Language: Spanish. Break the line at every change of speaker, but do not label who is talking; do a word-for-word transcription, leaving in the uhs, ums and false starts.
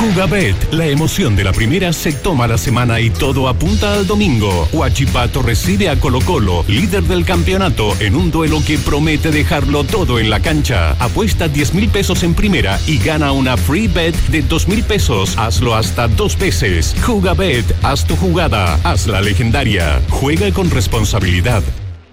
Jugabet, la emoción de la primera se toma la semana y todo apunta al domingo. Huachipato recibe a Colo Colo, líder del campeonato, en un duelo que promete dejarlo todo en la cancha. Apuesta diez mil pesos en primera y gana una free bet de dos mil pesos. Hazlo hasta dos veces. Jugabet, haz tu jugada, haz la legendaria. Juega con responsabilidad.